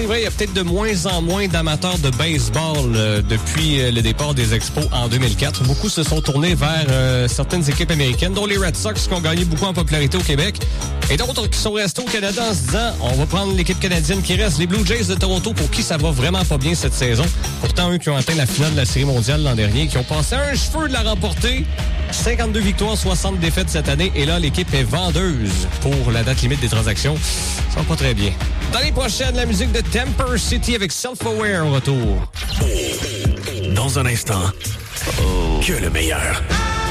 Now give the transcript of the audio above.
vrai, il y a peut-être de moins en moins d'amateurs de baseball depuis le départ des Expos en 2004. Beaucoup se sont tournés vers certaines équipes américaines, dont les Red Sox qui ont gagné beaucoup en popularité au Québec. Et d'autres qui sont restés au Canada en se disant, on va prendre l'équipe canadienne qui reste, les Blue Jays de Toronto, pour qui ça va vraiment pas bien cette saison. Pourtant, eux qui ont atteint la finale de la Série mondiale l'an dernier, qui ont passé un cheveu de la remporter. 52 victoires, 60 défaites cette année. Et là, l'équipe est vendeuse pour la date limite des transactions. Ça va pas très bien. Dans les prochaines, la musique de Temper City avec Self-Aware au retour. Dans un instant, que le meilleur.